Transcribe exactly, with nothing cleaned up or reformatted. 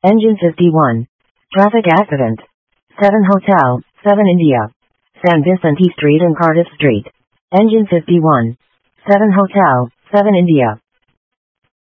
Engine fifty-one. Traffic accident. seven Hotel, seven India. San Vicente Street and Cardiff Street. Engine fifty-one. seven Hotel, seven India.